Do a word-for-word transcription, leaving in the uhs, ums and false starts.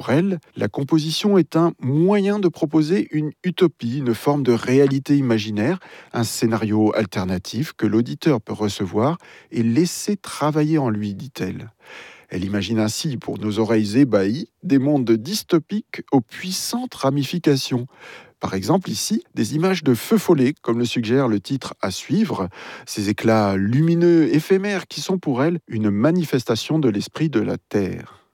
Pour elle, la composition est un moyen de proposer une utopie, une forme de réalité imaginaire, un scénario alternatif que l'auditeur peut recevoir et laisser travailler en lui, dit-elle. Elle imagine ainsi, pour nos oreilles ébahies, des mondes dystopiques aux puissantes ramifications. Par exemple, ici, des images de feux follets, comme le suggère le titre à suivre, ces éclats lumineux éphémères qui sont pour elle une manifestation de l'esprit de la Terre.